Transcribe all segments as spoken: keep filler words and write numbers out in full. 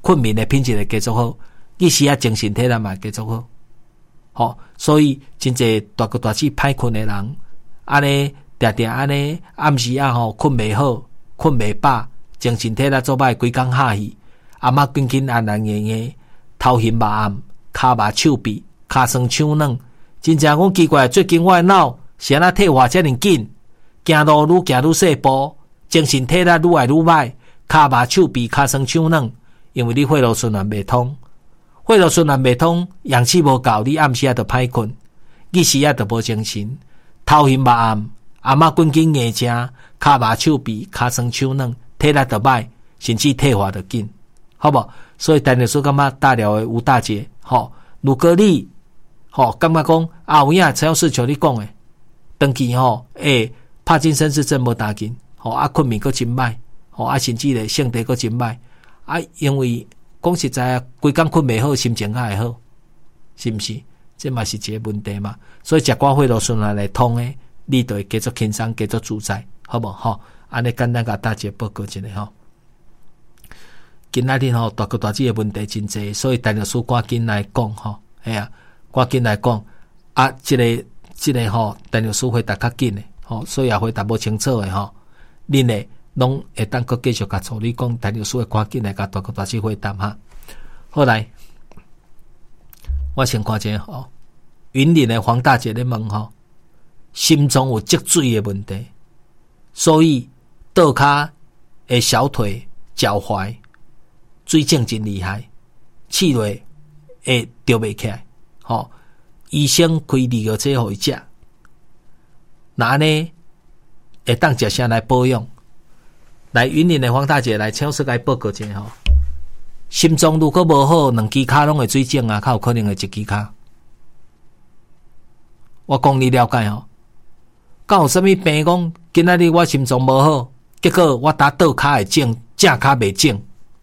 困眠的品质会继续好，你时啊精神体力嘛继续好。吼，所以真侪大哥大姐歹困的人，安尼定定安尼暗时啊吼困袂好，困袂饱，精神体力做歹，规工哈气，阿嬷紧紧安安硬硬，头晕目暗，骹麻手臂，骹酸手软，真正讲奇怪，最近我的脑是安那退化遮尔紧，行路愈行愈细步，精神体力愈来愈歹，骹麻手臂，骹酸手软，因为你血路循环袂通。血路循环袂通，氧气无够，你暗时啊就歹困，日时啊就无精神，头晕目暗，阿嬷紧紧硬正，骹麻手臂，骹酸手软，体力就歹，甚至退化就紧，好无？所以陈律师感觉大寮的吴大姐，吼，如果你吼感觉讲啊有影陈老师像你讲的，长期吼诶帕金森氏症无打紧，吼啊困眠佫真歹，吼啊甚至咧性地佫真歹，啊因为。讲实在啊，规工困袂好，心情也会好，是毋是？这嘛是一个问题嘛。所以食寡血路循环来通诶，你就会继续轻松，继续自在，好无？吼，安尼简单甲大家报告一下吼。今仔日吼大哥大姐诶问题真济，所以陈律师赶紧来讲吼，系啊，赶紧来讲啊，即、这个即、这个吼，陈律师回答较紧诶，吼，所以也回答无清楚诶吼，恁诶。拢会当阁继续甲处理讲，陈律师会赶紧来甲大哥大姐回答哈。后来，我先看者吼，云林的黄大姐咧问吼，心中有积水的问题，所以倒骹的小腿、脚踝水肿真厉害，气落会调袂起来。吼，医生开利个这互伊食，那呢会当食啥来保养？来云林的黄大姐来超市来报告一下吼，心脏如果无好，两支骹拢会水肿啊，较有可能会一支骹。我讲你了解吼，敢有啥物病讲？今仔日我心脏无好，结果我打倒骹会肿，正骹袂肿，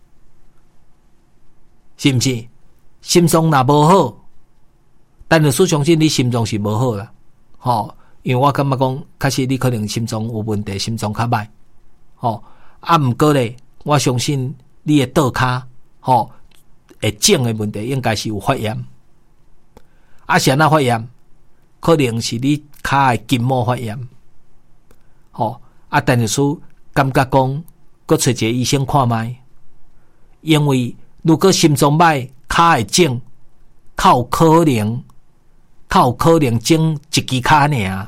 是毋是？心脏若无好，但是相信你心脏是无好啦，吼，因为我感觉讲，确实你可能心脏有问题，心脏较歹，吼。啊，毋过咧，我相信你的倒骹吼会肿的问题，应该是有发炎。啊，是安那发炎？可能是你骹的筋膜发炎。吼，啊，陈律师感觉讲，搁找一个医生看卖，因为如果心脏歹，骹会肿，较有可能，较有可能肿一支骹尔，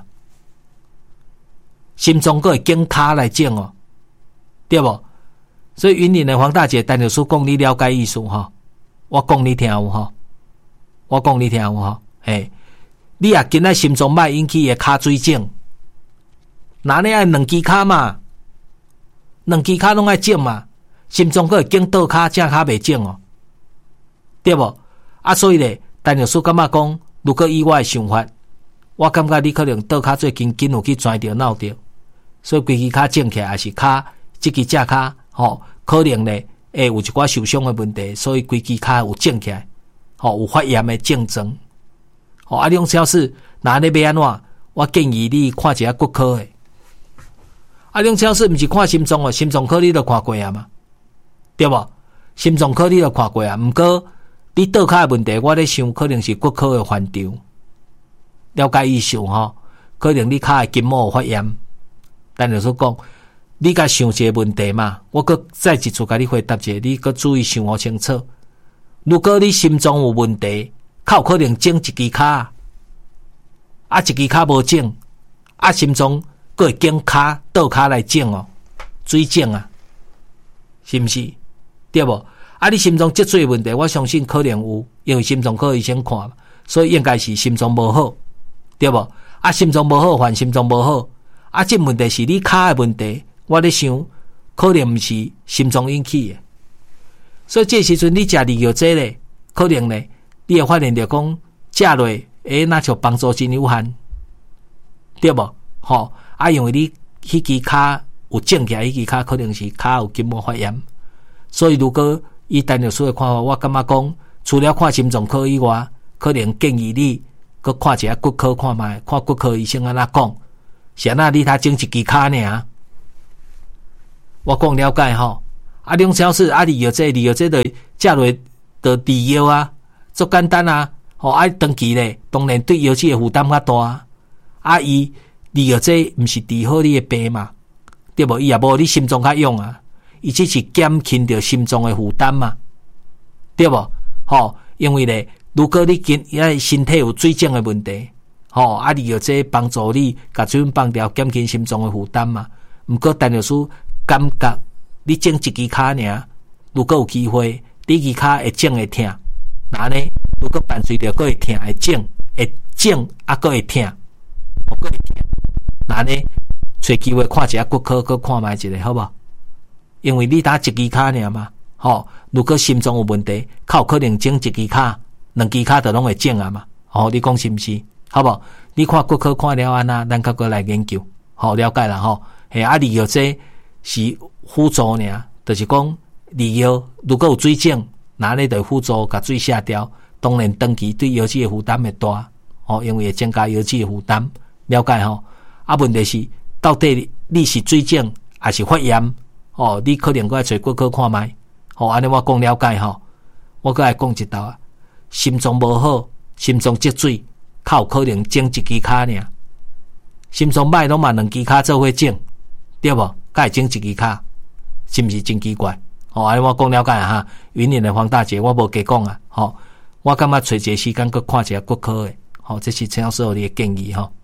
心脏搁会经骹来肿哦。对不？所以云林的黄大姐，陈律师讲你了解意思哈，我讲你听有哈，我讲你听有哈，嘿，你也今仔心脏歹引起的骹水肿，那你爱两支骹嘛，两支骹拢爱肿嘛，心脏佫会经倒骹正骹袂肿哦，对不？啊，所以咧，陈律师感觉讲，如果以我的想法，我感觉你可能倒骹最近紧有去钻着闹着，所以规支骹肿起来，还是骹。即支只骹吼，可能咧会有一寡受伤的问题，所以规支骹有肿起来，吼有发炎的症状。吼啊，你用超市若咧要安怎？我建议你看一下骨科的。啊，你用超市毋是看心脏哦，心脏科你都看过啊嘛，对无？心脏科你都看过啊，毋过你倒骹的问题，我咧想可能是骨科的范畴。了解意思吼，可能你骹的筋膜有发炎，但就是讲。你甲想一个问题嘛，我搁再一次甲你回答一下，你搁注意想好清楚。如果你心脏有问题，较有可能肿一支骹，啊一支骹无肿，啊心脏搁会经骹倒骹来肿哦，水肿啊，是毋是？对无？啊你心脏积水的问题，我相信可能有，因为心脏科医生看，所以应该是心脏无好，对无？啊心脏无好，患心脏无好，啊这问题是你骹的问题。我咧想，可能毋是心脏引起的，所以这时阵你食利尿剂咧，可能咧，你会发现着讲食落，诶，那就帮助真有限，对无？吼，啊，因为你迄支骹有肿起来，迄支骹可能是骹有筋膜发炎，所以如果以陈律师的看法，我感觉讲，除了看心脏科以外，可能建议你搁看一下骨科看卖，看骨科医生安怎讲，是安那你他整一支骹尔。我讲了解吼，啊，两超市啊，利药这利药这的， 食落就利药啊，足简单啊。吼、哦，啊长期咧，当然对药剂的负担较大啊。啊，伊利药这毋是治好你的病嘛，对无？伊也无你心脏较勇啊，伊只是减轻着心脏的负担嘛，对无？吼、哦，因为咧，如果你今啊身体有水肿的问题，吼、哦，啊利药这帮助你甲水分放掉，减轻心脏的负担嘛。毋过陈律师感觉你整一支骹尔，如果有机会，你支骹会肿会痛，那呢？如果伴随着佫会痛会肿会肿啊，佫会痛，佫会痛，那呢？找机会看一下骨科，佫看卖一下，好无？因为你打一支骹尔嘛，吼、哦。如果心脏有问题，较有可能整一支骹，两支骹就拢会肿啊嘛。吼、哦，你讲是毋是？好无？你看骨科看了安那，咱较过来研究，好、哦、了解啦吼。嘿，啊，利药这是辅助尔，就是讲利药如果有水肿，那你就辅助甲水下掉。当然，长期对药剂的负担会大，哦，因为会增加药剂的负担。了解吼，啊，问题是到底你是水肿还是发炎？哦，你可能搁要找骨科看卖。哦，安尼我讲了解吼，我搁来讲一道啊，心脏无好，心脏积水，较有可能整一支骹尔。心脏歹拢嘛两支骹做伙整，对无？才会整一支骹，是毋是真奇怪？哦，安尼我讲了解啊哈，云林的黄大姐，我无加讲啊，吼、哦。我感觉找一个时间去看一下骨科的，好、哦，这是陈老师有你的建议哈、哦。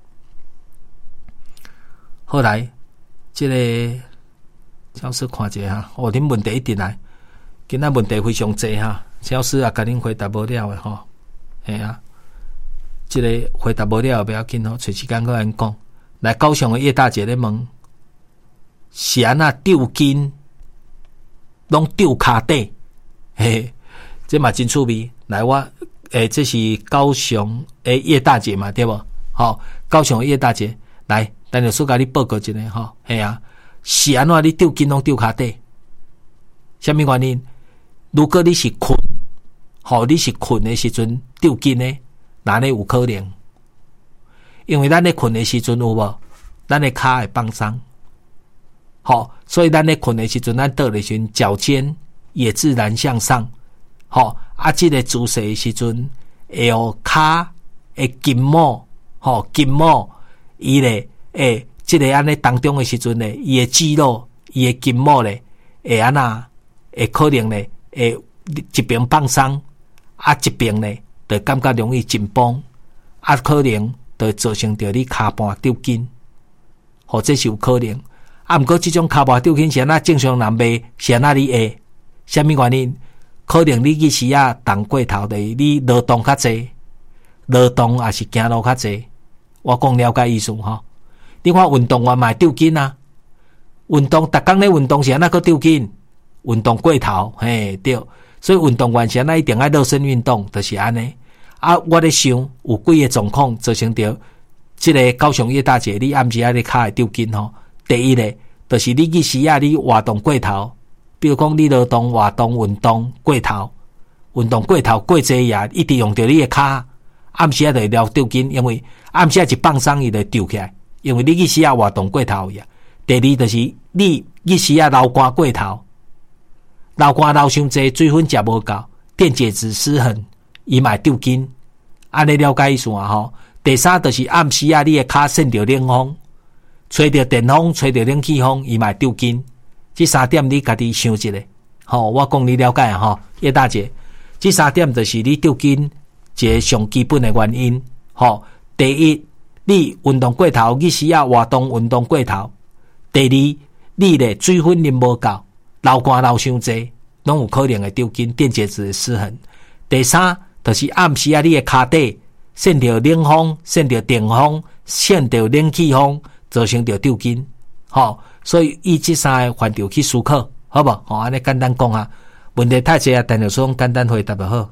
后来，这个陈老师看一下哈，哦，恁问题一定来，今仔问题非常多哈，陈老师也甲恁回答无了的哈，系、哦、啊，这个回答无了不要紧吼，找时间去咱讲。来，高雄的叶大姐咧问，是安那丢筋，拢丢骹底，嘿。这嘛真趣味，来我诶，这是高雄诶叶大姐嘛，对不？好、哦，高雄叶大姐，来，等下说甲你报告一下吼，系、哦、啊，是安怎你丢筋拢丢骹底？什么原因？如果你是困，吼、哦，你是困的时阵丢筋呢，那呢有可能，因为咱咧困的时阵有无？咱的骹会放松，好、哦，所以咱咧困的时阵，咱倒的时阵，脚尖也自然向上。吼、哦，啊，这个姿势的时阵，会有骹的筋膜，吼、哦，筋膜，伊咧，诶，这个安尼当中的时阵咧，伊的肌肉，伊的筋膜咧，会安那，会可能咧，会一边放松，啊，一边咧，就感觉容易紧绷，啊，可能就造成着你骹盘丢筋，或者是有可能。啊，毋过这种骹盘丢筋是安那正常人袂是安那哩会，什么原因？可能你去时啊动过头的，你劳动较济，劳动也是行路较济。我讲了解意思吼。你看运动员嘛丢筋啊，运动逐工咧运动是安那个丢筋，运动过头，嘿对。所以运动员是安那一定爱热身运动，就是安尼。啊，我咧想有几个状况造成着即个高雄叶大姐你暗时啊咧骹会丢筋吼。第一咧，就是你去时啊你活动过头。比如讲，你劳动、活动、运动过头，运动过头过济也一直用到你的骹，暗时啊就会了丢筋，因为暗时啊一放松伊就丢起来，因为你去时啊活动过头呀。第二就是你去时啊流汗过头，流汗流伤济，水分食无够，电解质失衡，伊嘛丢筋。安尼了解意思啊吼。第三就是暗时啊，你的骹扇着冷风，吹着电风，吹着冷气风，伊嘛丢筋。这三点你家己想一下，吼、哦，我讲你了解啊，吼，叶大姐，这三点就是你丢筋一个上基本的原因，吼、哦。第一，你运动过头，你时啊活动运动过头；第二，你咧水分啉无够，流汗流伤济，拢有可能会丢筋，电解质失衡。第三，就是暗时啊，你的骹底扇着冷风，扇着电风，扇着冷气风，造成着丢筋，吼、哦。所以以这三个范畴去思考，好不？好，安尼简单讲啊，问题太济啊，但是说简单回答就好。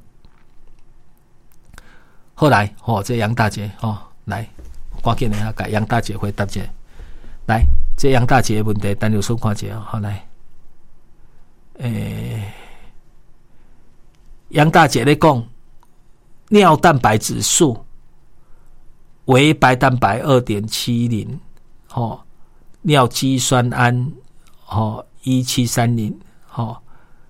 后来，哦，这杨大姐，哦，来，赶紧来给杨大姐回答者。来，这杨大姐的问题，但是说看者，好来，诶，杨大姐咧讲，尿蛋白指数为白蛋白 二点七零， 吼。尿肌酸胺，哦，一七三零，哦，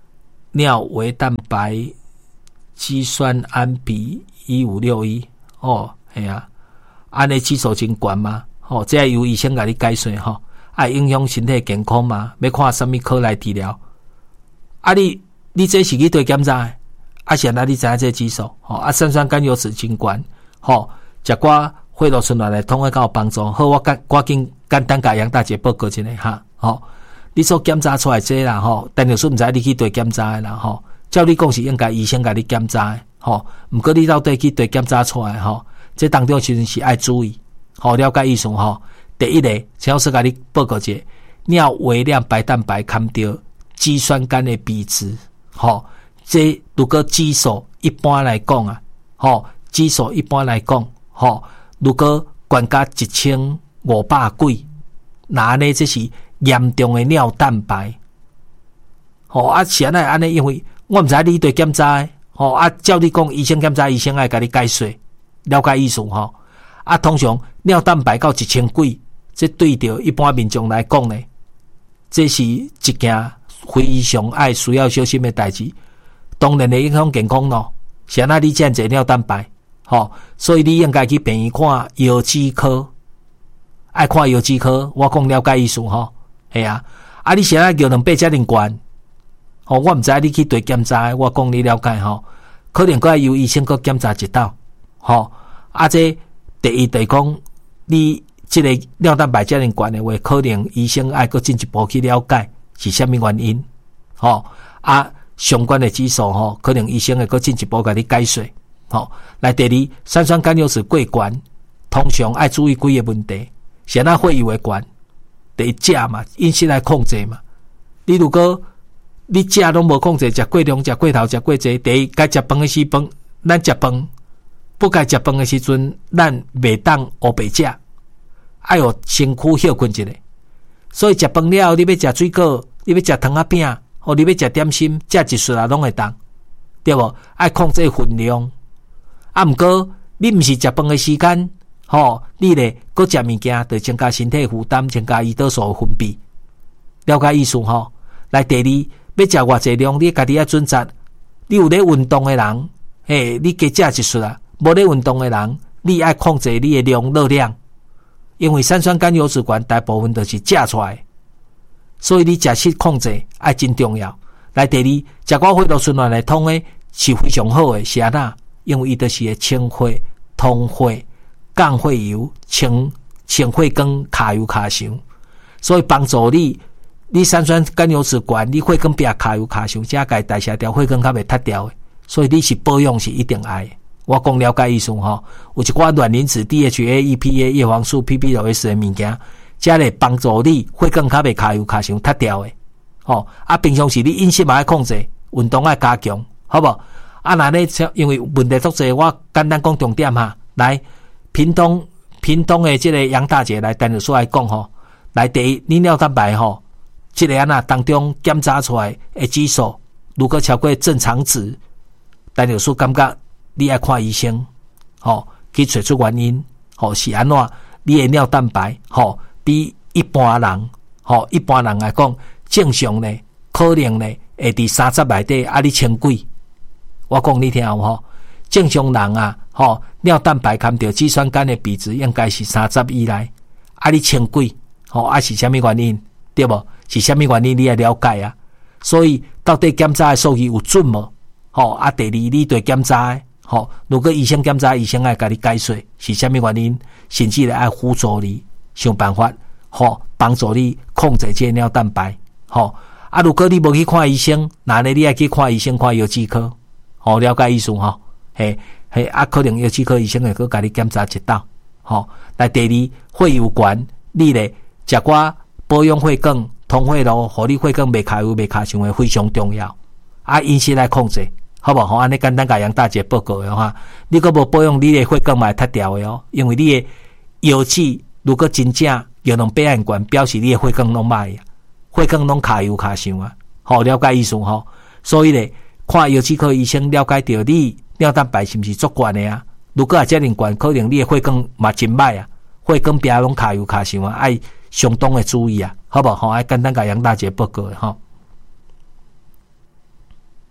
尿微蛋白肌酸胺比一五六一哦，系啊，安尼指数真悬吗？哦，这由医生甲你解说吼，啊影响身体健康嘛？要看什么科来治疗？啊你你这是去对检查的，啊是安那你知影这指数？吼啊三酸甘油酯真悬，吼食寡血路循环来通会较有帮助。好，我赶赶紧简单甲杨大姐报告一下哈，吼。你所检查出来这啦吼，但就是毋知你去对检查的啦吼。照你讲是应该医生甲你检查的吼，毋过你到底去对检查出来吼，这当中其实是爱注意，吼了解意思吼。第一个，请我说甲你报告一下，尿微量白蛋白看到肌酸酐的比值，吼，这如果指数一般来讲啊，吼，指数一般来讲，吼，如果悬到一千五百几，那呢这是严重的尿蛋白，吼啊，是安尼安尼，因为我毋知你对检查的，吼啊，照你讲，医生检查，医生爱甲你解说，了解意思吼。啊，通常尿蛋白到一千几，这对着一般民众来讲呢，这是一件非常爱需要小心的代志。当然会影响健康咯，是安那你这样侪尿蛋白，吼，所以你应该去病院看腰肌科，爱看腰肌科，我讲了解意思吼。系啊，啊！你现在叫两百遮灵悬，吼、哦，我毋知你去对检查，我讲你了解吼，可能搁由医生搁检查一道，吼、哦，啊！这第一就是讲，你这个尿蛋白遮灵悬的话，可能医生爱搁进一步去了解是虾米原因，吼、哦，啊，相关的指数吼，可能医生会搁进一步甲你解说，吼、哦。来第二，三酸甘油酯过悬，通常爱注意几个问题，先那会以为悬。第一食嘛，饮食来控制嘛。你如果你食拢无控制，食过量、食过头、食过济，第一该食饭的时饭，咱食饭；不该食饭的时阵，咱袂当黑白食，爱有身躯休困一下。所以食饭了，你要食水果，你要食糖仔饼，或你要食点心，食一束啊，拢会当，对无？爱控制分量。啊，毋过你毋是食饭的时间。吼、哦，你咧，搁食物件，就增加身体负担，增加胰岛素分泌，了解意思吼、哦。来第二，要食偌济量，你家己要准则。你有咧运动的人，嘿，你加食一束啊；无咧运动的人，你爱控制你的量热量，因为三酸甘油酯悬大部分都是食出来，所以你食食控制爱真重要。来第二，食寡血路循环来通的是非常好的，是安那？因为伊都是会清血、通血。降血油、清清血管、卡油卡伤，所以帮助你，你三酸甘油酯悬，你血管壁卡油卡伤，才该代谢掉血管较袂塌掉的。所以你是保养是一定爱的。我讲了解意思吼，有一寡卵磷脂、D H A、E P A、叶黄素、P P 六 S 的物件，才会帮助你血管较袂卡油卡伤塌掉的。吼、哦、啊，平常时你饮食嘛爱控制，运动爱加强，好无？啊，那呢，因为问题足济，我简单讲重点哈，来。屏东屏东的这个杨大姐来单日说来讲吼，来第一，你尿蛋白吼，这个安那当中检查出来的指数，如果超过正常值，单日说感觉你爱看医生，吼，去找出原因，吼是安怎？你的尿蛋白吼比一般人吼一般人来讲正常呢，可能呢会伫三十内底，啊你千几？我讲你听有吼？正常人啊，吼尿蛋白含着肌酸酐的比值应该是三十以内，啊你千几，吼啊是虾米原因？对无？是虾米原因？你要了解啊。所以到底检查的数据有准无？吼啊第二你对检查的，吼如果医生检查，医生爱甲你解说是虾米原因，甚至来爱辅助你想办法，吼帮助你控制这尿蛋白，吼啊如果你无去看医生，那呢你爱去看医生看药剂科，吼了解意思吼？嘿，嘿，啊，可能药剂科医生会去甲你检查一道，吼。来第二，血油悬，你咧食寡保养血管、通血路，互你血管袂卡油、袂卡伤的非常重要。啊，饮食来控制，好无？吼，安尼简单甲杨大姐报告的哈。你个无保养，你的血管嘛会塌掉的哦。因为你的药剂如果真正药量百按悬，表示你的血管拢歹啊，血管拢卡油卡伤啊。好，了解意思吼。所以咧，看药剂科医生了解到你。尿蛋白是不是足悬的啊？如果啊遮尔悬，可能你的血管嘛真歹啊，血管壁拢卡油卡伤啊，爱相当的注意啊，好不好？吼，爱简单甲杨大姐报告的吼。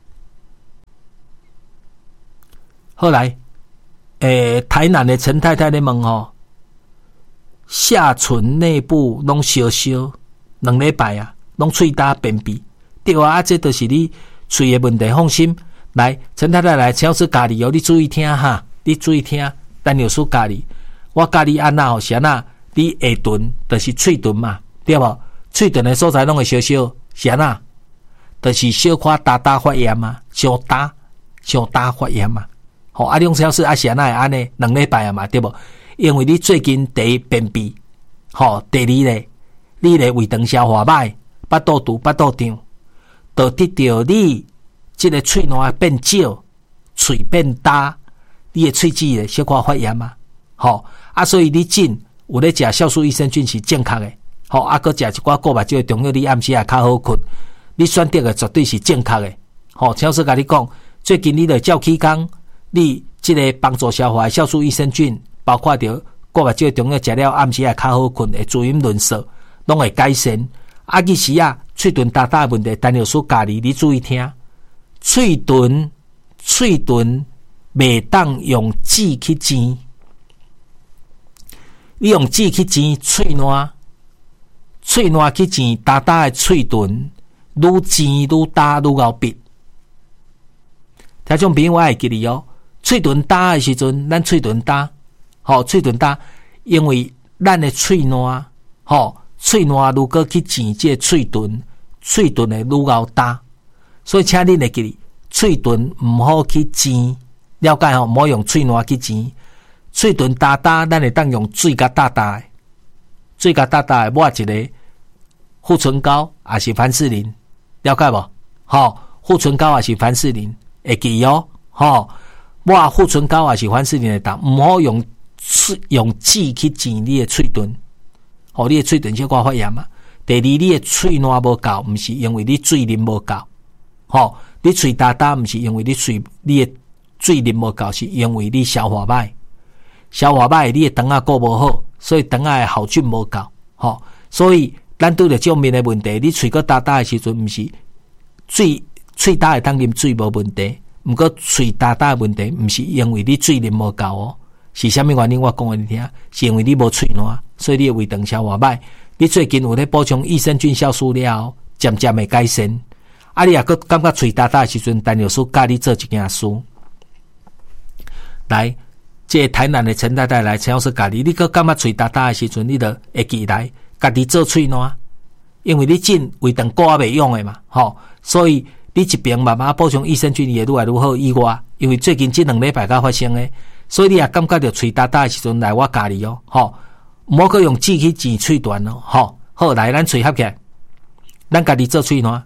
后来，诶，台南的陈太太咧问吼，下唇内部拢烧烧，两礼拜啊，拢喙焦便秘。对啊，啊，这就是你喙的问题。放心，来，陈太太来，请师教你哦，你注意听哈，你注意听，等老师教你，我教你安那吼，是安那，你下唇就是喙唇嘛，对无？喙唇的所在拢会烧烧，是安那，就是小可焦焦发炎嘛，上焦上焦发炎嘛。吼、哦，啊，两小时啊，是安那会安尼，两礼拜啊嘛，对无？因为你最近第一便秘，吼、哦，第二咧，你咧胃肠消化歹，腹肚肚腹肚胀，导致着你即个喙烂变少，喙变焦，你的喙齿咧小可发炎嘛，吼、哦，啊，所以你真有咧食酵素益生菌是正确的，吼、哦，啊，佮食一寡顾目睭的中药，你暗时也较好困，你选择的绝对是正确的，吼、哦，超师甲你讲，最近你著照起工。你即个帮助消化的酵素益生菌，包括着顾目睭中药食了暗时也较好困，会滋阴润色，拢会改善。啊，其实啊，喙唇焦焦的问题，陈老师教你，你注意听。喙唇，喙唇袂当用纸去煎，你用纸去煎喙烂，喙烂去煎焦焦的喙唇，愈煎愈焦愈咬闭。听众朋友，我会记你哦。喙唇焦的时阵，咱喙唇焦，吼、哦，喙唇焦，因为咱的喙烂，吼、哦，喙烂如果去煎这喙唇，喙唇会愈咬焦，所以请你来记哩，喙唇唔好去煎，了解吼，唔好用喙烂去煎，喙唇焦焦，咱会当用水甲焦焦的，水甲焦焦的抹一个护唇膏，也是凡士林，了解无？吼、哦，护唇膏也是凡士林，会记哦，吼、哦。抹护唇膏也是凡士林的当，唔好用用纸去煎你的喙唇，吼，你的喙唇小可发炎嘛。第二，你的喙烂无够，唔是因为你水啉无够，吼，你喙焦焦，唔是因为你水你的水啉无够，是因为你消化歹，消化歹，你的肠仔顾无好，所以肠仔的好菌无够，吼，所以咱拄着这面的问题，你喙个焦焦的时阵，唔是水喙焦会当啉水无问题。毋过喙焦焦的问题，毋是因为你水啉无够哦，是啥物原因？我讲给你听，是因为你无喙烂，所以你的胃肠消化歹。你最近有咧补充益生菌酵素了，渐渐会改善。啊，你也佫感觉喙焦焦的时阵，陈老师教你做一件事。来，这个台南的陈太太来，陈老师教你，你佫感觉喙焦焦的时阵，你著会记来，家己做喙烂，因为你真胃肠顾啊袂用的嘛，吼，所以。你一边慢慢补充益生菌，也愈来愈好。以外，因为最近这两礼拜才发生的，所以你也感觉到喙焦焦的时阵，来我教你哦，吼，唔好去用纸去煎喙段哦，吼。好，来咱喙合起来，咱家己做喙烂。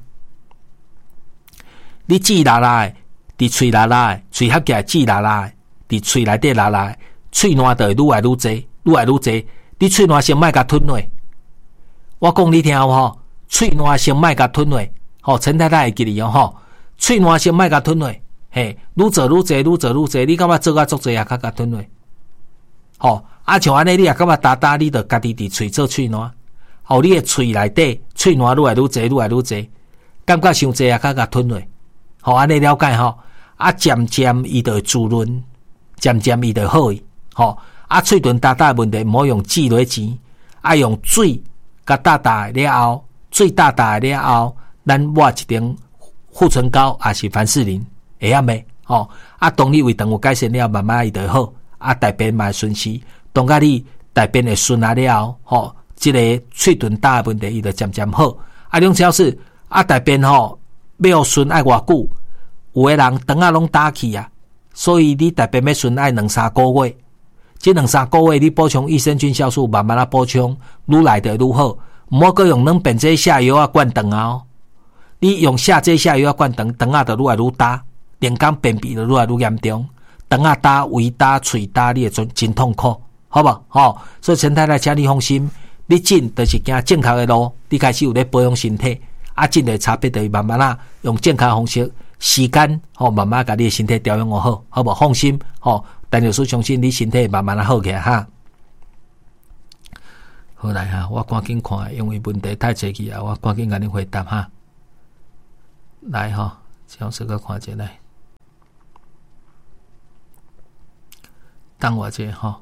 你纸拉拉的，伫喙拉拉的，喙合起来纸拉拉的，伫喙内底拉拉的，喙烂就会愈来愈济，愈来愈济。你喙烂先莫甲吞落，我讲你听有吼，喙烂先莫甲吞落。吼、哦，陈太太会记你哦，吼，喙烂先莫甲吞落，嘿，愈做愈济，愈做愈济，你感觉做甲足济也较甲吞落，吼、哦，啊像安尼，你也感觉焦焦，你著家己伫喙做喙烂，吼、哦，你的喙内底喙烂愈来愈济，愈来愈济，感觉伤济也较甲吞落，吼、哦，安尼了解吼，啊渐渐伊就会滋润，渐渐伊就好去，吼、哦，啊喙唇焦焦的问题，毋好用纸来煎，啊用水甲焦焦了后，水焦焦了后。咱抹一点护唇膏，也是凡士林，会晓未？吼、哦，啊，当你胃肠有改善了，慢慢伊就好。啊，大便嘛顺时，当甲你大便会顺啊了后，吼、哦，即、这个喙唇焦的问题，伊就渐渐好。啊，两小时啊，大便吼要顺爱偌久？有诶人肠仔拢打去啊，所以你大便要顺爱两三个月。即两三个月，你补充益生菌酵素，慢慢啊补充，愈来就愈好。毋好阁用软便剂下药啊灌肠啊哦。你用下这下又要灌肠，肠仔就愈来愈大，连讲便秘就愈来愈严重，肠仔大、胃大、喙大，你会真真痛苦，好不好？吼、哦，所以陈太太，请你放心，你真就是行正确的路，你开始有咧保养身体，啊，真的差别就是慢慢啊，用正确方式，时间吼、哦，慢慢把你的身体调养好，好不好？放心，吼、哦，陈老师相信你身体慢慢啊好起来哈。好来哈，我赶紧看，因为问题太济去啊，我赶紧甲你回答哈。来哈，将这个看起来。 等我者吼，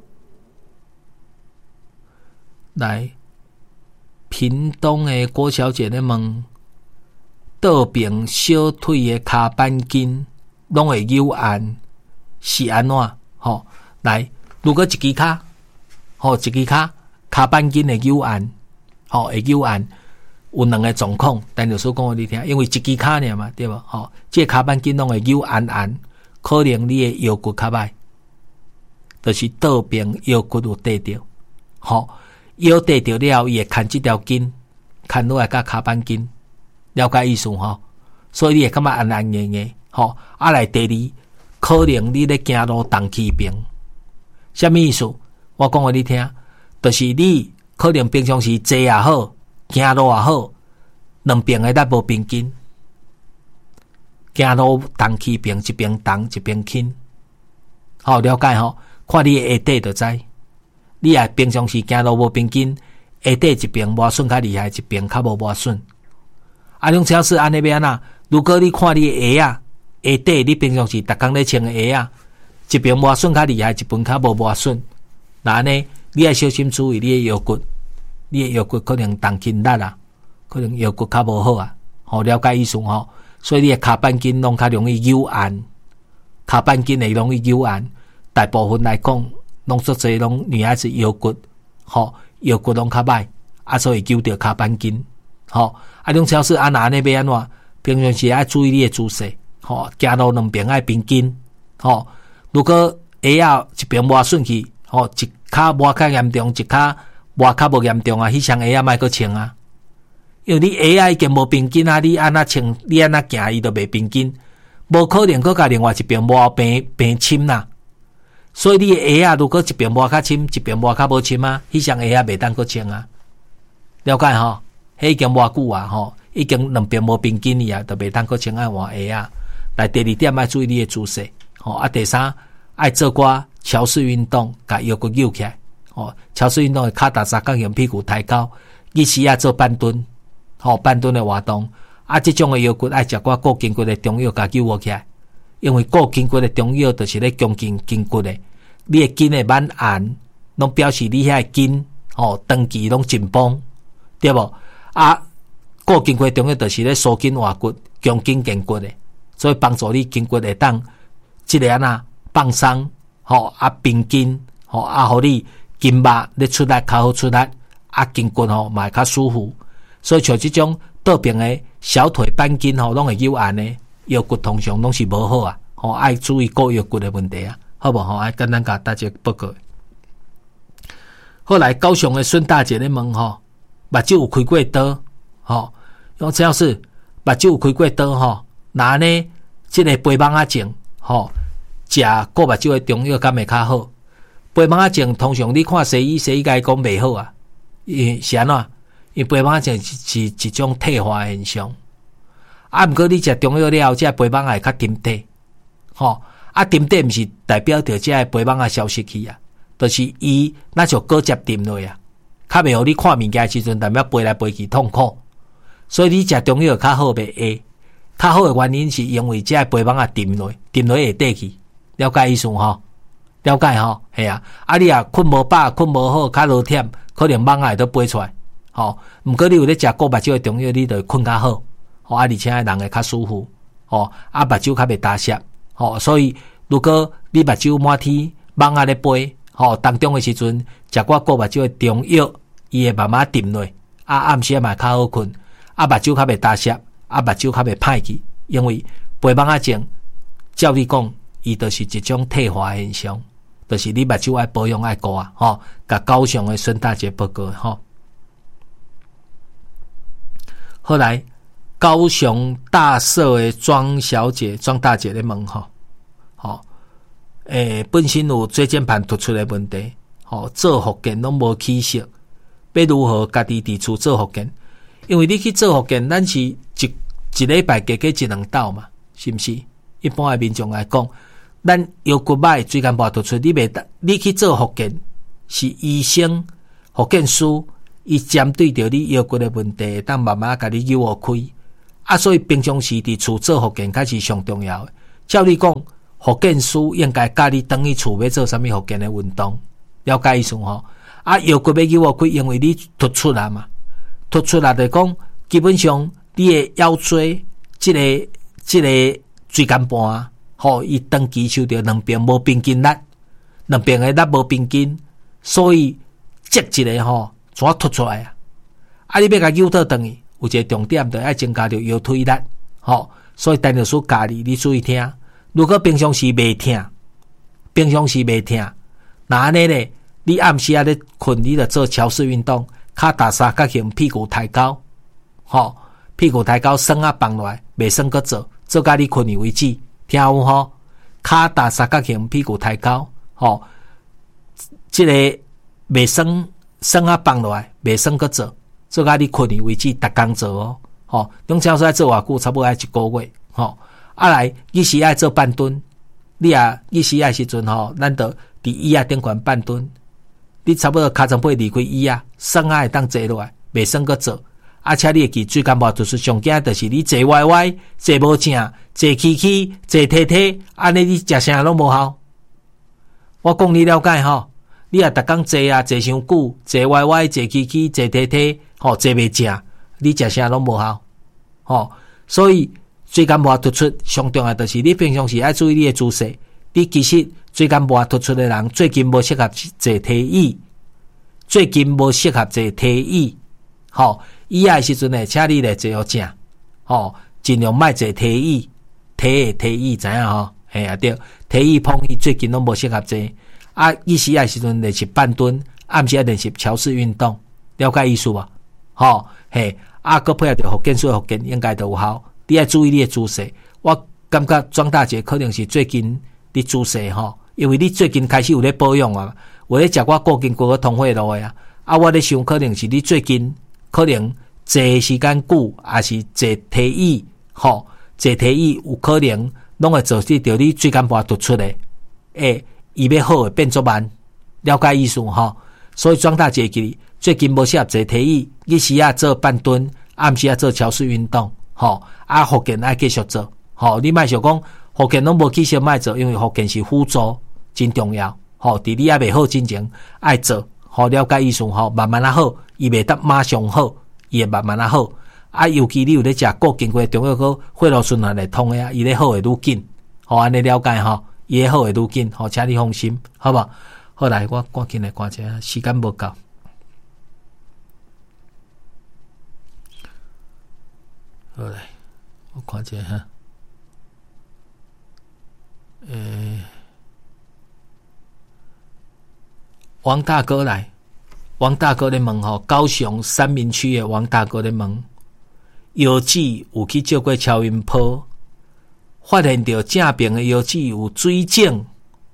来，屏东的郭小姐咧问，倒边小腿的骹板筋拢会扭按，是安怎？吼，来，如果一支骹，吼，一支骹骹板筋的扭按，吼，会扭按。有两个状况，但就所讲互你听，因为一支骹尔嘛，对无？吼，这骹板筋拢会扭按按，可能你的腰骨较歹，就是倒边腰骨有跌着，吼，腰跌着了，伊会牵这条筋，牵落来甲骹板筋，了解意思吼？所以你会感觉按按硬硬，吼，啊来第二，可能你咧行路动气平，什么意思？我讲互你听，就是你可能平常时坐也好。行路也好，两边的力无平均，行路动气平，一边动一边轻，好了解吼。看你的下底就知，你也平常时行路无平均，下底一边磨损较厉害，一边较无磨损。啊，种超市安尼要安怎？如果你看你的鞋啊，下底你平常时逐工咧穿的鞋啊，一边磨损较厉害，一边较无磨损，那安尼你要小心注意你的腰骨。你的腰骨可能动筋力啊，可能腰骨较无好啊，吼了解意思吼。所以你的骹板筋拢较容易扭按，骹板筋会容易扭按。大部分来讲，拢足侪拢女孩子腰骨，吼腰骨拢较歹，啊所以扭着骹板筋，吼啊种超市安那安尼要安怎？平常时爱注意你的姿势，吼行路两边爱平均，吼如果鞋啊一边磨顺去，吼一骹磨较严重，一骹磨较无严重啊，迄双鞋啊莫阁穿啊，因为你鞋啊已经无平均啊，你安那穿，你安那行伊都袂平均，无可能阁甲另外一边磨平平深啦。所以你的鞋啊，如果一边磨较深，一边磨较无深啊，迄双鞋啊袂当阁穿啊。了解吼？迄已经磨久啊，吼，已经两边无平均伊啊，就袂当阁穿爱换鞋啊。来，第二点爱注意你的姿势，吼啊，第三爱做寡桥式运动，甲腰骨扭起来。哦，桥式运动的骹踏三角形，屁股抬高，伊时啊做半蹲，吼、哦、半蹲的活动，啊，这种的腰骨爱食寡固筋骨的中药，甲救活起来，因为固筋骨的中药就是咧强筋筋骨的，你的筋的满按，拢表示你遐筋，吼长期拢紧绷，对无？啊，固筋骨的中药就是咧疏筋活骨、强筋健骨的，所以帮助你筋骨会当即个安那放松，吼、哦、啊平筋，吼、哦、啊，互你。筋肉咧出力较好出力，啊筋骨吼嘛会较舒服，所以像即种倒边的小腿板筋吼，拢会扭按的，腰骨通常拢是无好啊，吼爱注意顾腰骨的问题啊，好无吼？爱简单甲大家报告。后来高雄的孙大姐咧问吼，目睭有开过刀，吼，用只要是目睭有开过刀吼，那呢即个肥蠓仔症吼，食顾目睭的中药敢会较好？肥蠓仔症通常你看西医，西医甲伊讲袂好啊，因是安怎？因肥蠓仔症是是一种退化现象。啊，毋过你食中药了后，这肥蠓仔会较沉底，吼啊，沉底毋是代表着这肥蠓仔消失去啊，就是伊那就骨折沉落啊，较袂互你看物件的时阵，代表飞来飞去痛苦。所以你食中药较好袂下，较好的原因是因为这肥蠓仔沉落，沉落下底去，了解意思吼？了解吼，系啊，啊你啊困无饱，困无好，较落忝，可能蠓仔会都飞出来，吼。毋过你有咧食顾目睭的中药，你就困较好，吼啊，而且人会较舒服，吼啊目睭较袂打湿，吼。所以如果你目睭满天蠓仔咧飞，吼当中的时阵食寡顾目睭的中药，伊会慢慢沉落，啊暗时嘛较好困，啊目睭较袂打湿，啊目睭较袂歹去，因为肥蠓仔症，照你讲，伊就是一种退化现象。就是你目睭爱保养爱顾啊，吼，甲高雄的孙大姐报告吼。后来高雄大社的庄小姐、庄大姐咧问吼，吼，诶，本身有椎间盘突出的问题，吼，做复健拢无起色，要如何家己伫厝做复健？因为你去做复健，咱是一一礼拜加加一两道嘛，是毋是？一般的民众来讲。咱腰骨歹、椎间盘突出，你袂当，你去做复健，是医生、复健师，伊针对着你腰骨的问题，当慢慢甲你扭开。啊，所以平常时伫厝做复健，才是上重要的。照你讲， 复健师应该教你等于厝要做啥物复健的运动，了解意思吼？啊，腰骨要扭开，因为你突出来嘛，突出来就讲，基本上你的腰椎，即、這个即、這个椎间盘，吼，伊长期受到两边无平均力，两边的力无平均，所以积一个吼，怎突出来啊？啊，你要甲扭倒转去，有一个重点，就要增加着腰推力，吼。所以陈老师教你，你注意听。如果平常时袂痛，平常时袂痛，那安尼咧？你暗时啊咧困，你就做桥式运动，骹踏三角形，屁股抬高，吼，屁股抬高，身啊放落来，袂算搁做，做甲你困去为止，听有吼？骹踏三角形，屁股抬高，吼，即、這个袂算身啊放落来，袂算搁做，做甲你困去为止，逐工做哦，吼，中超说做偌久，差不多爱一个月，吼，啊来，伊时爱做半蹲，你啊，伊时爱时阵吼，咱就伫椅啊顶悬半蹲。你差不多尻川背离开椅啊，身啊会当坐落来，袂算搁做。而且你会记椎间盘突出上惊，就是你坐歪歪、坐无正、坐起起、坐提提，安尼你食啥拢无效。我讲你了解吼，你啊逐工坐啊坐伤久，坐歪歪、坐起起、坐提提，吼坐袂正，你食啥拢无效。吼，所以椎间盘突出上重要就是你平常时爱注意你的姿势。你其实椎间盘突出的人最近无适合坐梯椅，最近无适合坐梯椅。吼，椅仔的时阵呢，请你来坐好正，吼，尽量莫坐梯椅，梯的梯椅知影吼？嘿啊对，梯椅碰椅最近拢无适合坐。啊，伊时啊时阵练习半蹲，暗时啊练习桥式运动，了解意思无？吼，嘿，啊，搁配合着复健术复健，应该都有效。你要注意你的姿势，我感觉庄大姐可能是最近。你姿势吼，因为你最近开始有咧保养啊，有咧食我固筋骨个通血路的啊，啊，我咧想可能是你最近可能坐时间久，还是坐梯椅，吼，坐梯椅有可能拢会导致着你椎间盘突出的，诶，伊要好会变作慢，了解意思吼？所以庄大姐记最近无适合坐梯椅，日时啊做半蹲，暗时啊做桥式运动，吼，啊，复健爱继续做，吼，你莫想讲。复健拢无去先卖做，因为复健是辅助，真重要。吼，伫你还未好之前爱做，好了解意思吼，慢慢啊好，伊袂得马上好，伊会慢慢啊好。啊，尤其你有咧食固筋骨，中药个血路循环会通诶啊，伊咧好会愈紧。好，安尼了解吼，伊咧好会愈紧。好，请你放心，好无？好来，我赶紧来看者，时间无够。好来，我看者哈。诶，王大哥来，王大哥咧问吼，高雄三民区的王大哥咧问，腰子有去照过超音波，发现到正边的腰子有水肿，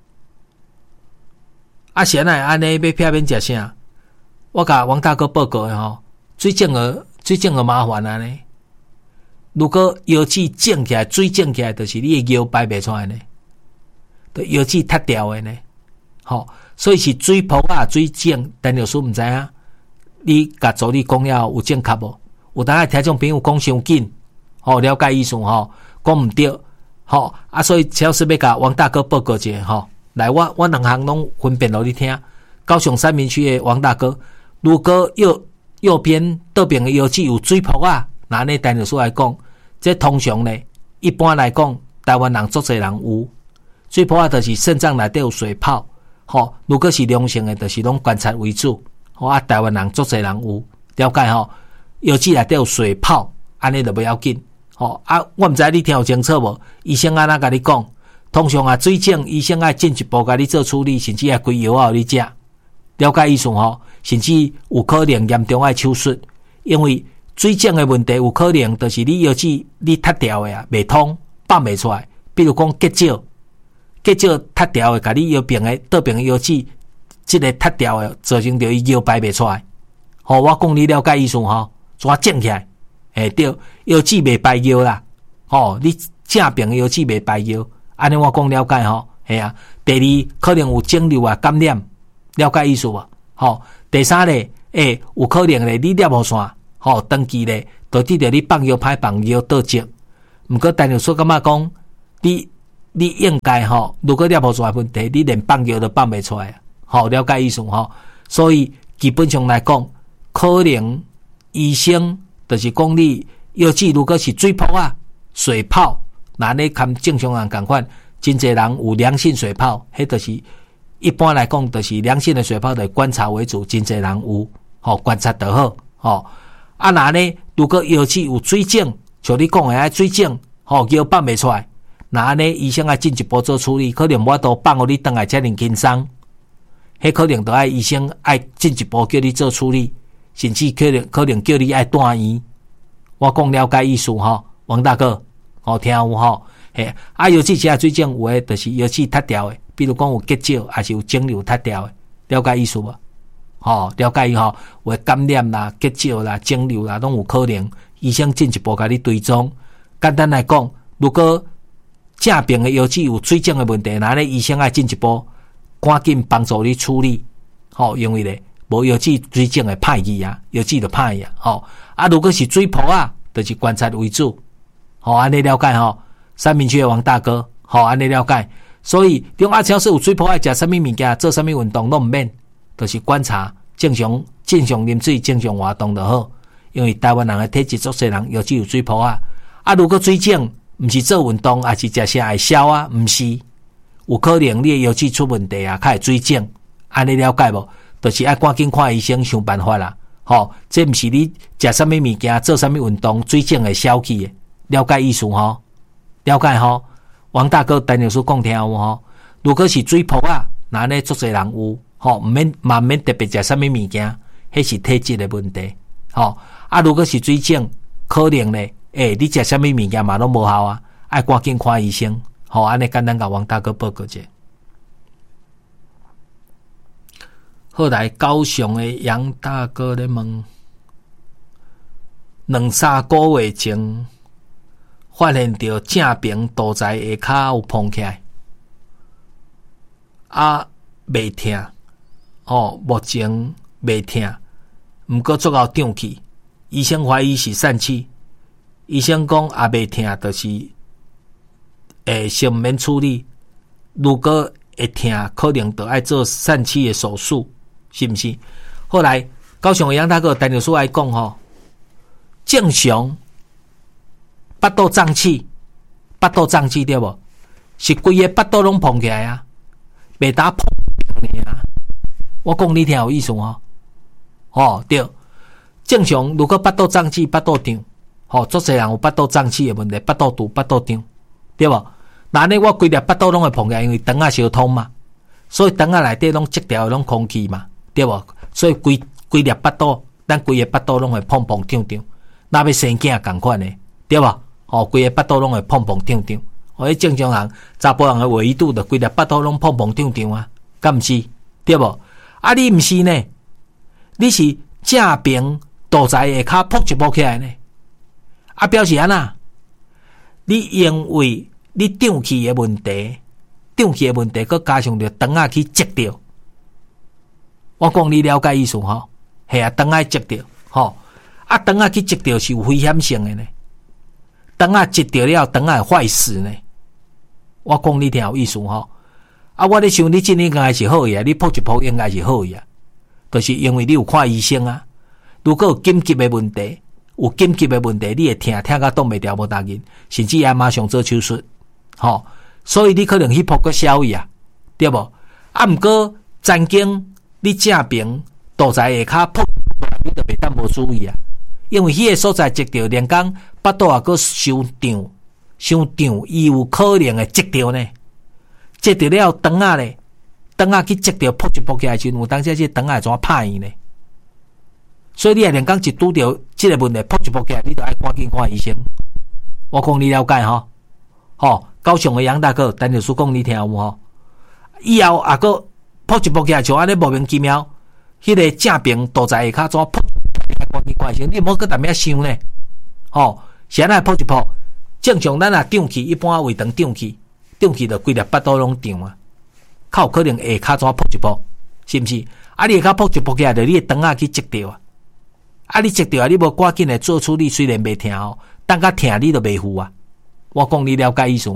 啊，现在安尼要避免食啥？我甲王大哥报告的吼，水肿个水肿个麻烦啊呢。如果腰子肿起来，水肿起来，就是你的腰排袂出来呢。腰子塌掉的呢，吼，所以是水泡啊、水肿，陈老师毋知影，你甲助理讲了有正确无？有当下听众朋友讲伤紧，吼，了解意思吼，讲毋对，吼，啊，所以超市要甲王大哥报告一下，吼，来，我我两项拢分辨互你听。高雄三民区的王大哥，如果右右边倒边的腰子有水泡啊，那呢，陈老师来讲，这通常呢，一般来讲，台湾人足侪人有。水泡啊，就是肾脏内底有水泡，吼。如果是良性的，就是拢观察为主。吼啊，台湾人足侪人有了解吼，腰子内底有水泡，安尼就不要紧。吼啊，我毋知你听有清楚无？医生安怎甲你讲？通常啊，水肿医生爱进一步甲你做处理，甚至爱开药啊，你食。了解意思吼？甚至有可能严重爱手术，因为水肿的问题有可能就是你腰子你塌掉的啊，袂通放袂出来。比如讲结石。结石塌掉的，甲你腰边的倒边的腰子，即个塌掉的，造成着伊腰排袂出来。吼，我讲你了解意思吼，怎整起来？诶，对，腰子袂排腰啦。吼，你正边的腰子袂排腰，安尼我讲了解吼。系啊，第二可能有肿瘤啊感染，了解意思无？吼，第三咧，诶，有可能咧你尿无线，吼，长期咧导致着你放药歹放药倒积。毋过陈律师感觉讲，你。 你应该吼，如果尿泡出来问题，你连放药都放不出来，好了解意思吼。所以基本上来讲，可能医生就是讲你药剂如果是水泡啊、水泡，那你看正常人同款，真侪人有良性水泡，迄就是一般来讲，就是良性的水泡的观察为主，真侪人有吼观察得好吼。啊，那呢，如果药剂有水肿，像你讲的爱水肿，吼药放不出来。那呢，医生要进一步做处理，可能我都放互你倒来遮尔轻松，迄可能都爱医生爱进一步叫你做处理，甚至可能可能叫你爱住院。我讲了解意思吼，王大哥，好听有吼？嘿，啊，尤其是水肿有诶，就是尤其脱掉诶，比如讲有结石，还是有肿瘤脱掉诶，了解意思无？吼，了解吼，有感染啦、结石啦、肿瘤啦，拢有可能，医生进一步甲你追踪。简单来讲，如果正病的药剂有水肿的问题，那咧医生要进一步赶紧帮助你处理，吼、哦，因为咧无药剂水肿的歹去啊，药剂就歹去啊，吼、哦、啊，如果是水泡啊，就是观察为主，吼、哦，安尼了解吼，三明区的王大哥，吼、哦，安尼了解，所以中阿超是有水泡爱食啥物物件，做啥物运动拢毋免，就是观察正常正常啉水、正常活动就好，因为台湾人的体质足侪人药剂有水泡啊，啊，如果水肿。毋是做运动，还是食啥会消啊？毋是，有可能你的药剂出问题啊，较会水肿。安尼了解无？就是爱赶紧看医生想办法啦。吼、哦，这毋是你食啥物物件、做啥物运动水肿会消去的。了解意思吼？了解吼？王大哥，陈律师讲听有吼？如果是水泡啊，那呢足侪人有吼，毋免嘛免特别食啥物物件，迄是体质的问题。吼、哦、啊，如果是水肿，可能咧。诶、欸，你食啥物物件嘛拢无效啊？爱赶紧看医生。好，安尼简单甲王大哥报告者。后来高雄的杨大哥咧问，两三个月前发现到正病肚在下骹有膨起来，啊，袂痛，哦，目前袂痛，毋过足够胀气，医生怀疑是疝气。医生讲也袂痛，就是会先免处理。如果会痛，可能就要做疝气的手术，是毋是？后来高雄的杨大哥陈律师来讲吼，正常腹肚胀气，腹肚胀气对无？是规个腹肚拢膨起来啊，袂打膨啊。我讲你听有意思吼？哦，对，正常如果腹肚胀气、腹肚胀。吼、哦，足侪人有腹肚胀气的问题，腹肚肚、腹肚胀，对无？那呢，我规粒腹肚拢会膨起来，因为肠仔相通嘛，所以肠仔内底拢积掉拢空气嘛，对无？所以规规粒腹肚，咱规个腹肚拢会膨膨胀胀，那要生囝共款的，对无？吼、哦，规个腹肚拢会膨膨胀胀，哦，正常人查甫人的维度的规粒腹肚拢膨膨胀胀啊，敢毋是？对无？啊，你毋是呢？你是正病肚在下骹噗一噗起来呢？啊，表示安那？你因为你胀气的问题，胀气的问题，佮加上着肠仔去积着。我讲你了解意思吼？系啊，肠仔积着，吼啊，肠仔去积着是有危险性的呢。肠仔积着了，肠仔会坏死呢。我讲你听有意思吼？啊，我咧想你今年应该是好呀，你扑一扑应该是好呀，就是因为你有看医生啊。如果有紧急的问题。有紧急的问题，你会听听到挡袂掉无大紧，甚至要马上做手术，吼、哦，所以你可能去扑个消息啊，对无？啊，毋过曾经你正病肚在下骹扑，你就袂当无注意啊，因为迄个所在积着，连讲腹肚也阁伤胀，伤胀，伊有可能会积着呢，积着了肠仔咧，肠仔去积着扑一扑起来时，有当时这肠仔会怎歹去呢？所以你也连讲一拄着这个问题，扑一扑起来，你就爱赶紧看医生。我讲你了解吼，吼，高雄的杨大哥，陈律师讲你听有无？以后啊个扑一扑起来，像安尼莫名其妙，迄、那个正病肚在下骹怎扑？赶紧看医生，你莫搁踮遐想呢？吼，是安尼扑一扑，正常咱啊胀气，一般胃肠胀气，胀气就规粒腹肚拢胀啊，较有可能下骹怎扑一扑，是毋是？啊，你下骹扑一扑起来，就你的肠仔去积着啊。啊！你积着啊！你无赶紧来做处理，虽然袂痛哦，等甲痛你都袂赴啊。我讲你了解意思吼，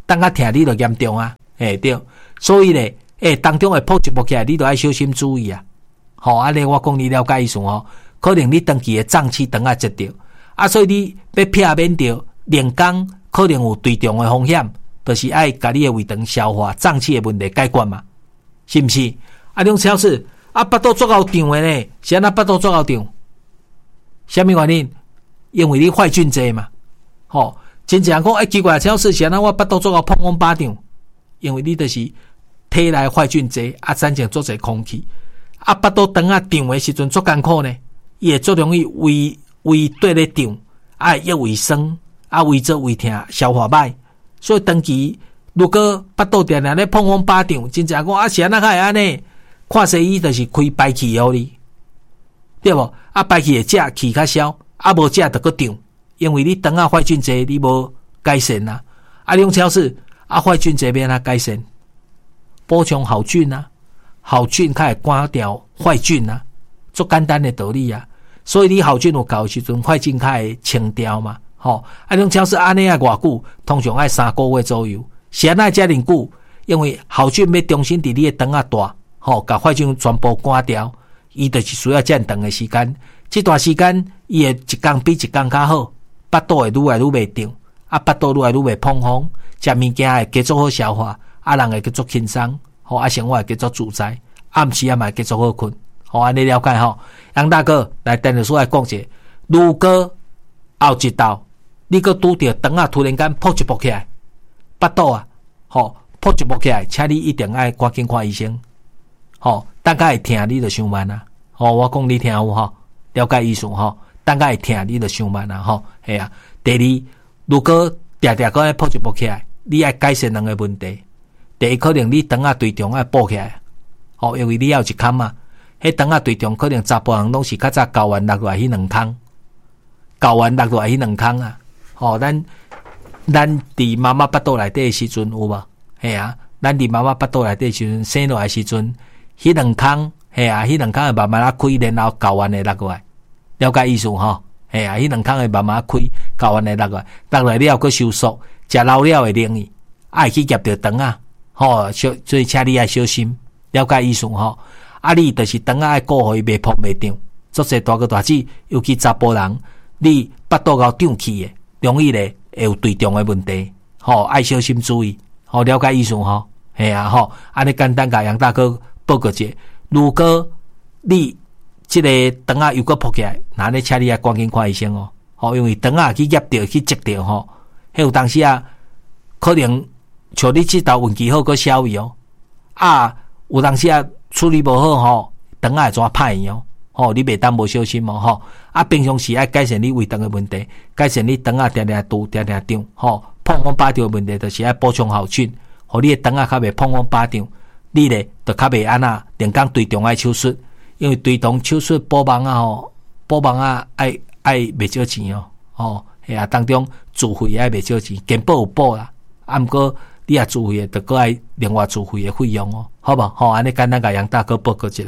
等下疼你就严重啊，诶对，所以咧，诶当中会扑一扑起来，你都要小心注意啊。好，安尼我讲你了解意思吼，可能你长期的脏器等下接着，啊，所以你要避免掉连工可能有对重的风险，就是爱甲你的胃肠消化脏器的问题解决嘛，是毋是？啊，种超市啊，巴肚做够胀的呢，是安那巴肚做够胀？什么原因？因为你坏菌多嘛。吼，真正讲哎奇怪，超市是安那我巴肚做够砰砰巴胀，因为你就是体内坏菌多，啊，产生做侪空气。啊，巴肚肠啊胀的时阵足艰苦呢，伊会足容易胃胃对咧胀，啊会胃酸，啊胃做胃疼，消化歹，所以长期如果巴肚定定咧碰碰巴胀，真正讲啊是安那会安尼，看西医就是开排气互你，对无？啊排气会食气较消，啊无食就佫胀，因为你肠啊坏菌侪，你无改善啊，啊种超市啊坏菌侪要安怎改善？补充好菌啊。好菌较会赶掉坏菌啊，足简单的道理啊。所以你好菌有够时阵，坏菌较会清掉嘛。吼、哦，啊，种超市安尼啊偌久，通常爱三个月左右。是安那遮尔久？因为好菌要重新伫你的肠啊大，吼、哦，甲坏菌全部赶掉，伊就是需要遮长的时间。这段时间，伊会一天比一天较好，巴肚会愈来愈袂胀，啊，巴肚愈来愈袂膨风，食物件会加足好消化，啊，人会加足轻松。好，啊，生活会加足自在，暗时啊嘛加足好困。好，安尼了解吼。杨大哥来陈律师来讲者，如果后一道你个拄着肠啊突然间扑一扑起来，巴肚啊，吼扑一扑起来，请你一定爱赶紧看医生。吼，大概会疼你就伤慢啊。吼，我讲你听有吼，了解意思吼，大概会疼你就伤慢啊。吼，系啊。第二，如果定定个爱扑一扑起来，你爱改善两个问题。第一，可能你肠啊对中爱补起来，吼，因为你要有一空嘛，迄肠啊对中可能查甫人拢是较早睾丸落落来迄两空，睾丸落落来迄两空啊，吼，咱咱伫妈妈腹肚内底诶时阵有无？嘿啊，咱伫妈妈腹肚内底时阵生落来时阵，迄两空，嘿啊，迄两空会慢慢啊开，然后睾丸会落落来，了解意思吼？嘿啊，迄两空会慢慢开，睾丸会落落来，落来了佫收缩，食老了会冷去，爱去夹着肠啊。吼，小所以请你爱小心，了解意思吼。啊，你就是肠啊爱顾互伊袂膨袂胀，做些大个大子，尤其查甫人，你腹肚够胀气诶，容易咧会有对中诶问题，吼，爱小心注意，吼，了解意思吼。系啊，吼，安尼简单甲杨大哥报告者，如果你即个肠啊又搁扑起来，那你请你爱赶紧看医生哦，吼，因为肠啊去压着去积着吼，迄有当时啊可能。像你即道运气好个消伊哦，啊，有当时啊处理无好吼，肠啊会怎歹去哦，吼，你袂当无小心哦，吼，啊，平常时爱改善你胃肠的问题，改善你肠啊定定肚定定胀，吼，碰风巴胀的问题，就是爱补充好菌，互你的肠啊较袂碰风巴胀，你咧就较袂安那连讲对肠爱手术，因为对肠手术补盲啊吼，补盲啊爱爱袂少钱哦，吼，系啊，当中自费爱袂少钱，健保有补啦，啊，毋过。你也自费的，就搁爱另外自费的费用哦，好无？好，安尼简单甲杨大哥报告一下。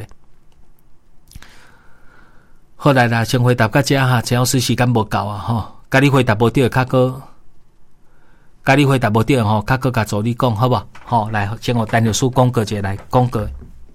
好来啦，先回答到这哈，陈老师时间无够啊，吼，甲你回答无对，较搁，甲你回答无对吼，较搁甲助理讲，好无？好，来，先我单律师讲个一下来讲个。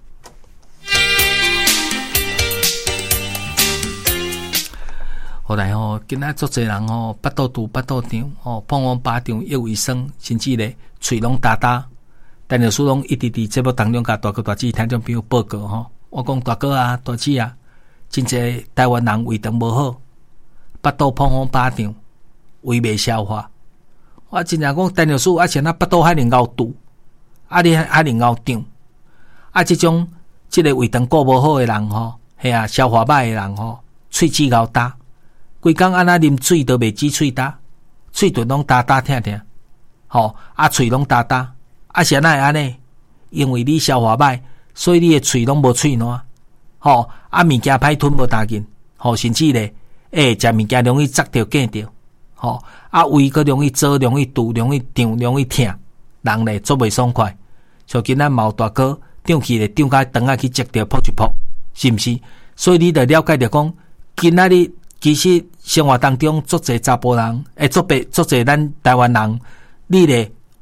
后来吼，今仔足侪人吼，腹肚肚、腹肚胀，吼，碰碰巴胀、腰胃酸，甚至咧喙拢焦焦。但律师拢一直伫节目当中甲大哥大姐听众朋友报告吼，我讲大哥啊、大姐啊，真侪台湾人胃肠无好，腹肚碰碰巴胀，胃袂消化。我真正讲，但律师啊，像那腹肚还能够肚，啊你还能够胀，啊即种即个胃肠顾无好诶人吼，系啊，消化歹诶人吼，喙齿够焦。规工安那啉水都袂止喙焦，喙唇拢焦焦疼疼，吼啊喙拢焦焦，啊是安那会安尼？因为你消化歹，所以你诶喙拢无喙烂，吼啊物件歹吞无大紧，吼甚至咧，诶食物件容易扎着繭着，吼啊胃佫容易做，容易肚，容易胀，容易疼，人咧做袂爽快。像今仔毛大哥胀气咧，胀甲肠啊去积着扑一扑，是毋是？所以你着了解着讲，今仔日。其实生活当中，足侪查甫人，诶，足别足侪咱台湾人，你咧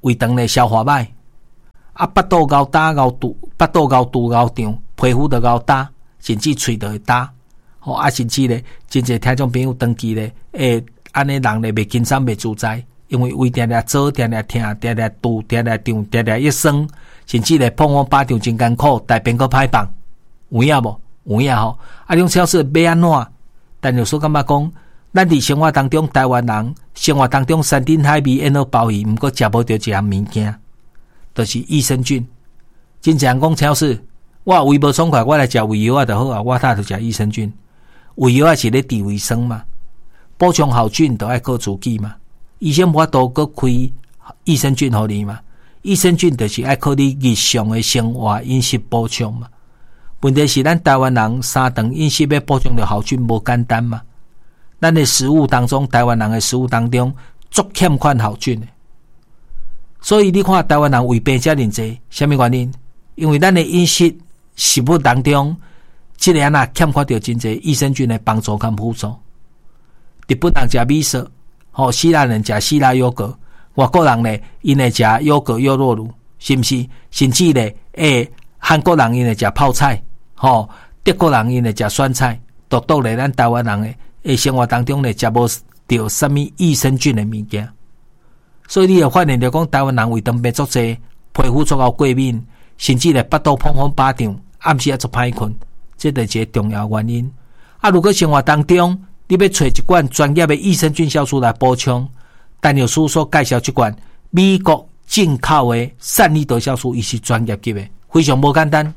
胃肠咧消化歹，啊，腹肚枵焦枵肚，腹肚枵肚枵胀，皮肤就枵焦，甚至喙就会焦，吼、哦、啊，甚至咧，真侪听众朋友长期咧，诶，安尼人咧袂轻松袂自在，因为胃定定做，定定疼，定定肚，定定胀，定定一酸，甚至咧碰碰巴掌真艰苦，大便个歹放，有影无？有影吼，啊，种超市要安怎？但有所感觉讲，咱伫生活当中，台湾人生活当中山珍海味烟火鲍鱼，毋过食无着一项物件，就是益生菌。真正讲超市，我胃无爽快，我来食胃药啊就好啊，我他就食益生菌。胃药啊是咧治胃酸嘛，补充好菌都爱靠自己嘛。医生无法度搁开益生菌互你嘛，益生菌就是爱靠你日常的生活饮食补充嘛。问题是咱台湾人三顿饮食要补充着好菌无简单嘛。咱的食物当中，台湾人的食物当中足欠款好菌的，所以你看台湾人胃病遮尔济，什么原因？因为咱的饮食食物当中，即个啊欠缺着真济益生菌的帮助跟辅助。日本人食米色，吼，希腊人食希腊优格，外国人呢，因会食优格优酪乳，是毋是？甚至呢，诶，韩国人因会食泡菜，吼，德国人因会食酸菜，独独咧咱台湾人诶。诶，生活当中咧，食无着什么益生菌的物件，所以你会发现着讲，台湾人胃肠病足济，皮肤足够过敏，甚至咧腹肚碰碰巴掌，暗时也足歹困，这就是一个重要原因。啊，如果生活当中你要找一罐专业的益生菌酵素来补充，但有书所介绍这罐美国进口的善利德酵素，伊是专业级的，非常无简单。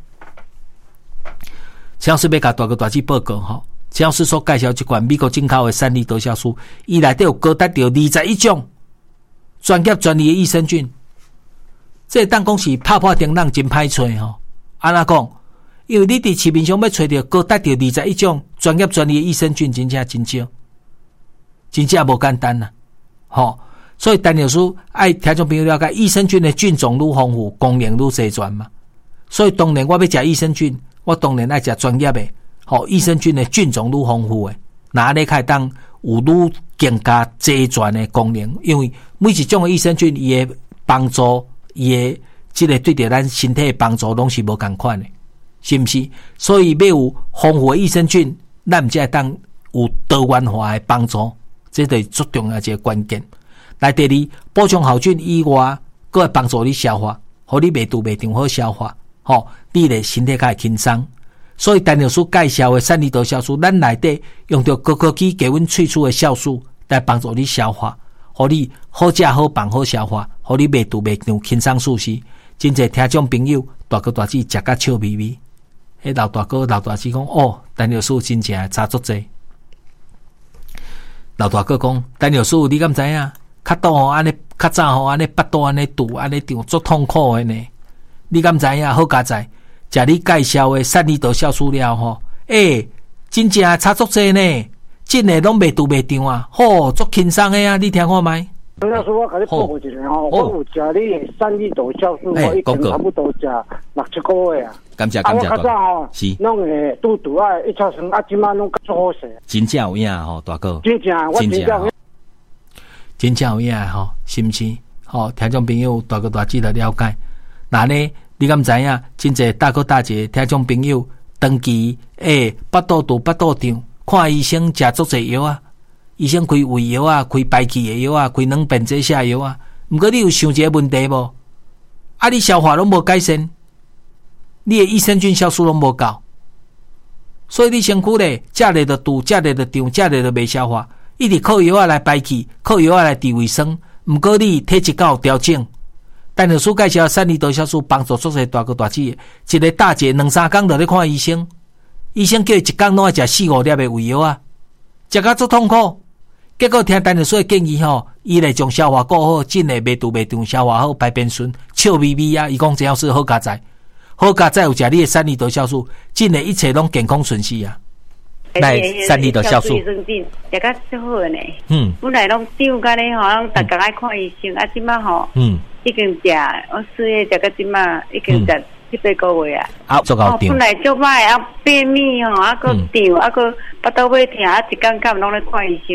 像是要甲大哥大姐报告吼。超市所介绍这款美国进口的善利德酵素，伊内底有高达到二十一种专业专利的益生菌。这当讲是拍拍叮当真歹找吼。安怎讲？因为你伫市面上要找到高达到二十一种专业专利的益生菌，真正真少，真正无简单呐、啊。吼、哦，所以陈老师爱听众朋友了解，益生菌的菌种愈丰富，功能愈齐全嘛。所以当然我要食益生菌，我当然爱食专业的。好，益生菌的菌种愈丰富诶，那你可以当有愈更加齐全的功能，因为每一种的益生菌，伊的帮助，伊的即个对着咱身体的帮助，拢是无共款的，是毋是？所以要有丰富的益生菌，咱毋才会当有多元化的帮助，这就是最重要一个关键。来，第二，补充好菌以外，佫会帮助你消化，互你胃肚胃肠好消化，吼，你的身体较会轻松。所以陈老师介绍的善利德酵素，咱内底用着高科技给阮萃取的酵素来帮助你消化，互你好食好放好消化，互你胃肚胃肠轻松舒适。真侪听众朋友大哥大姐食甲笑眯眯，迄老大哥老大姐讲哦，陈老师真正差足济。老大哥讲，陈老师你敢知影？较早吼安尼，较早吼安尼，腹肚安尼肚安尼胀足痛苦的呢。你敢知影？好佳哉！食你介绍的善利德酵素了吼，诶、欸，真正差足济呢，真诶拢袂肚袂胀啊，吼，足轻松诶啊，你听看觅。 陈老师，我甲你报告一下吼，我有食你善利德酵素，我一天差不多食六七个月啊。 感谢感谢。 啊，我较早吼，是弄诶肚肚啊一超酸，啊，即马拢足好势。 真正有影吼，大哥。 真正，我真正。 真正有影吼，是毋是？吼，听众朋友大哥大姐来了解，那呢？你敢知影？真侪大哥大姐听众朋友长期诶腹肚肚腹肚胀，看医生食足侪药啊，医生开胃药啊，开排气的药啊，开软便这些药啊。毋过你有想一个问题无？啊，你消化拢无改善，你的益生菌酵素拢无够，所以你身躯咧食咧就肚，食咧就胀，食咧就袂消化，一直靠药啊来排气，靠药啊来治胃酸。毋过你体质够调整。陈老师介绍善利德酵素帮助足侪大哥大姐，一个大姐两三工就咧看医生，医生叫伊一工拢要食四五粒的胃药啊，食甲足痛苦。结果听陈老师的建议吼，伊来将消化顾好，真诶胃肚胃肠消化好，排便顺，笑眯眯啊！伊讲陈老师好佳哉，好佳哉有食你的善利德酵素，真诶一切拢健康顺遂啊！来善利德酵素， 食甲足好呢。 嗯， 本来拢丢甲咧，吼，拢逐工爱看医生，啊，即马吼，嗯。已经食，我四月食到即马，已经食七八个月啊。 啊，足够长。 本来足歹啊，便秘吼，啊个胀，啊个腹肚胃疼，啊一工到拢咧看医生。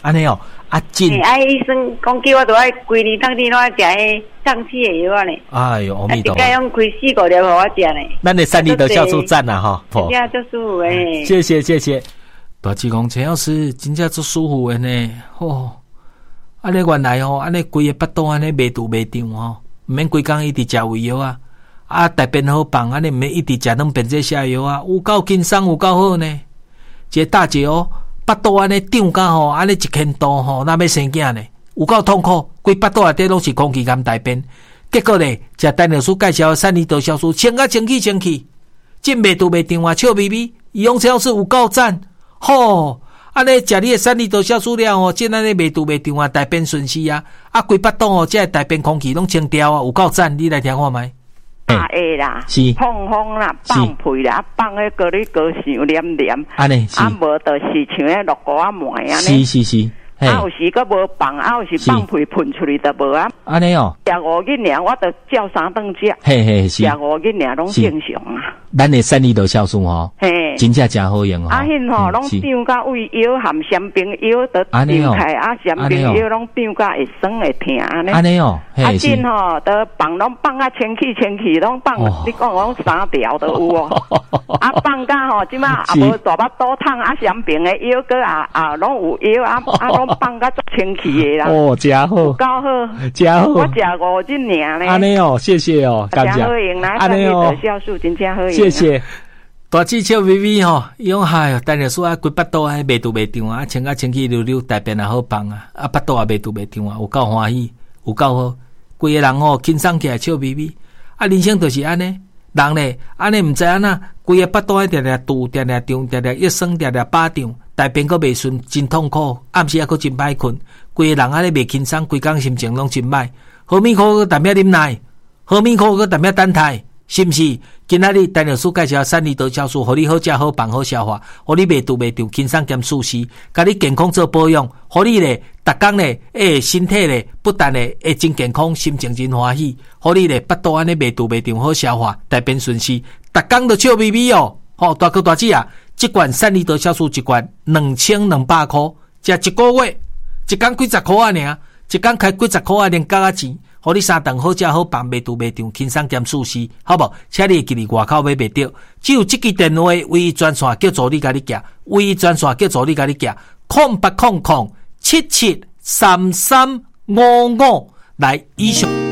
安尼哦，啊进。 哎，医生讲叫我都爱规年当天拢爱食迄胀气的药啊呢。 哎呦，阿弥陀佛。 一家用开四五粒互我食呢。 咱的三里的酵素赞啊哈， 真正足舒服诶。 谢谢谢谢。大志讲陈老师真正足舒服诶呢，吼。安尼原来吼，安尼规个腹肚安尼袂肚袂胀吼，毋免规工一直食胃药啊，啊大便好放，安尼毋免一直食两便这下药啊，有够轻松有够好呢。一个大姐哦，腹肚安尼胀甲吼，安尼一千度吼，那要生囝呢，有够痛苦，规腹肚内底拢是空气含大便，结果咧，食陈老师介绍三厘多酵素，清啊清气清气，真袂肚袂胀啊，笑眯眯，伊用陈老师有够赞，吼。安尼食你的三厘多酵素了哦，真安尼袂肚袂胀啊，大便顺势啊，啊规腹肚哦，这大便空气拢清掉啊，有够赞！你来听看觅。 啊会啦， 是放风啦，放屁啦，放迄个你个伤黏黏， 安尼是， 啊无就是像迄落果啊糜安是尼， 是是。 啊，有时佫无放，啊，有时放屁喷出去都无啊。 安尼哦， 食五日尔，我都照三顿食。 嘿嘿是。 食五日尔拢正常啊。 咱的三厘多酵素吼， 嘿， 真正真好用哦。 啊，迄吼拢长甲胃药含香槟药都长开，啊，香槟药拢长甲会酸会疼安尼。 安尼哦， 啊，真吼都放拢放啊，清气清气拢放，你讲拢三条都有哦。啊，放甲吼，即马也无大巴肚痛，啊，香槟的药个啊啊拢有药啊啊拢放甲足清气的啦。 哦，真好， 够好， 真好。 我食五日尔呢。 安尼哦，谢谢哦，感谢。 真好用啦，安尼哦，酵素真正好用。 谢谢。大姊笑微微吼，伊讲嗨哟，陈老师啊，规腹肚啊，袂肚袂胀啊，清啊清气溜溜，大便也好放啊，啊腹肚也袂肚袂胀啊，有够欢喜，有够好，规个人吼轻松起来笑微微。啊，人生就是安尼，人咧安尼毋知安那，规个腹肚喺定定肚，定定胀，定定一酸，定定巴胀，大便佫袂顺，真痛苦，暗时还佫真歹困，规个人安尼袂轻松，规工心情拢真歹。好米苦佫淡仔啉奶，好米苦佫淡仔等待。是毋是？今仔日陈老师介绍三厘多酵素，互你好食好放好消化，互你袂肚袂胀，轻松兼舒适，甲你健康做保养，互你咧，逐工咧，诶，身体咧，不但咧会真健康，心情真欢喜，互你咧，腹肚安尼袂肚袂胀，好消化，大便顺势，逐工都笑眯眯哦。吼、哦，大哥大姐啊，一罐三厘多酵素一罐两千两百箍，食一个月，一工几十箍啊尔，一工开几十箍啊，连加啊钱。互你三顿好食好放，袂肚袂胀，轻松兼舒适，好无？请你记哩外口买袂着，只有这支电话唯一专线叫助理甲你寄，唯一专线叫助理甲你寄，空八空空七七三三五五来以上。